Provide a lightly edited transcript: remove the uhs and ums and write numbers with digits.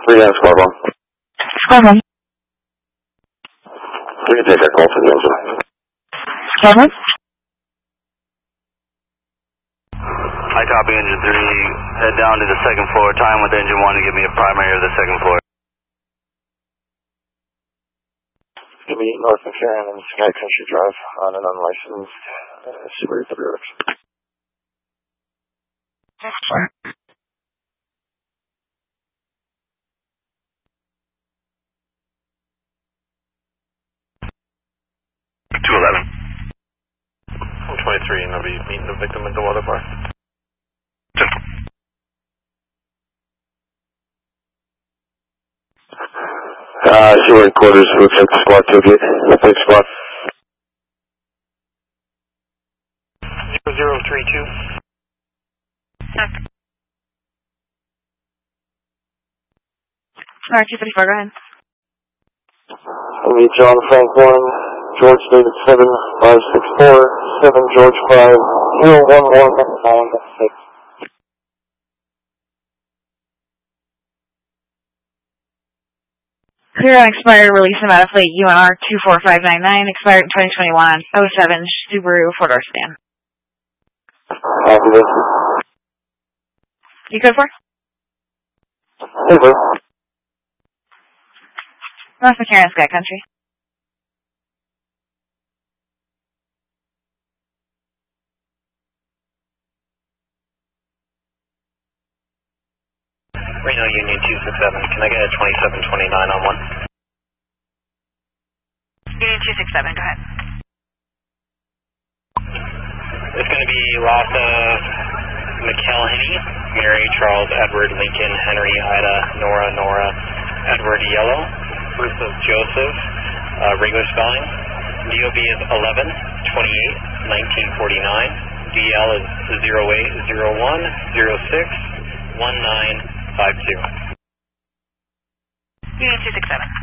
3 Squad 1. Squad 1. We can take that call for the engine. Squad 1. Hi, copy engine 3. Head down to the 2nd floor. Time with engine 1 to give me a primary of the 2nd floor. Give me North McCarran and Sky Country Drive on an unlicensed Subaru WRX. That's fine. I'm 23 and I'll be meeting the victim at the water bar. Seaway quarters, looks like squad ticket. Big squad. 0032. Alright, 254, go ahead. I'll meet John Frank 1, George David 7, 564, 7 George 5, 01196. Clear on expired, release him out of plate UNR 24599, expired in 2021, 07 Subaru 4-door sedan. You code for? Over. North McCarran, Sky Country. Reno Union 267, can I get a 2729 on 1? Union 267, go ahead. It's going to be Lhasa McElhenney, Mary, Charles, Edward, Lincoln, Henry, Ida, Nora, Edward, Yellow, Bruce, Joseph, regular spelling. DOB is 11, 28, 1949. DL is 0801 06 19 50. Union 267.